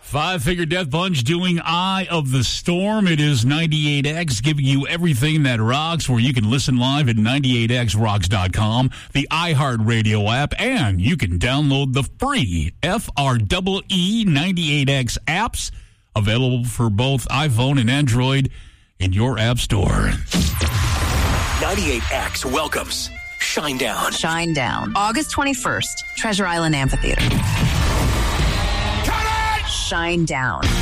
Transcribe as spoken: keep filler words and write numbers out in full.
Five-Figure Death Punch doing Eye of the Storm. It is ninety-eight X giving you everything that rocks, where you can listen live at ninety-eight x rocks dot com, the iHeartRadio app, and you can download the free F R E E ninety-eight X apps, available for both iPhone and Android in your app store. ninety-eight X welcomes Shinedown. Shinedown. August twenty-first, Treasure Island Amphitheater. Shinedown.